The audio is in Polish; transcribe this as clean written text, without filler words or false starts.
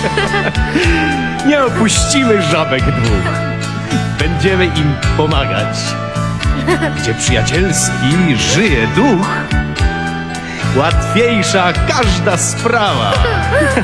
Nie opuścimy żabek dwóch. Będziemy im pomagać. Gdzie przyjacielski żyje duch, łatwiejsza każda sprawa.